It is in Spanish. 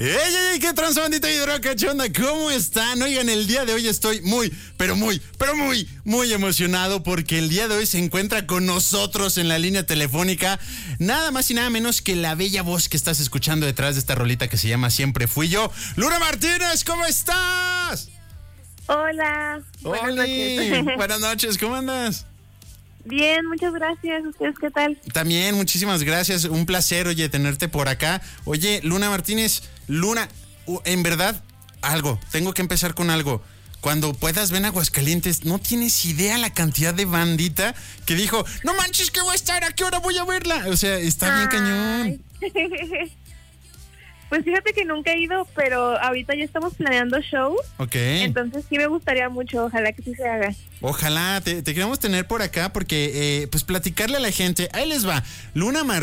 ¡Ey! ¿Qué tranza, bandita hidroca? ¿Qué onda? ¿Cómo están? Oigan, el día de hoy estoy muy emocionado porque el día de hoy se encuentra con nosotros en la línea telefónica nada más y nada menos que la bella voz que estás escuchando detrás de esta rolita que se llama Siempre Fui Yo. Luna Martínez, ¿cómo estás? Hola. Buenas noches. Buenas noches, ¿cómo andas? Bien, muchas gracias. ¿Ustedes qué tal? También, muchísimas gracias. Un placer, oye, tenerte por acá. Oye, Luna Martínez, en verdad, tengo que empezar con algo. Cuando puedas, ven a Aguascalientes. No tienes idea la cantidad de bandita que dijo, no manches que voy a estar, ¿a qué hora voy a verla? O sea, está bien cañón. Pues fíjate que nunca he ido, pero ahorita ya estamos planeando show. Ok. Entonces sí me gustaría mucho, ojalá que sí se haga. Ojalá, te queremos tener por acá porque, pues platicarle a la gente. Ahí les va, Luna Martínez.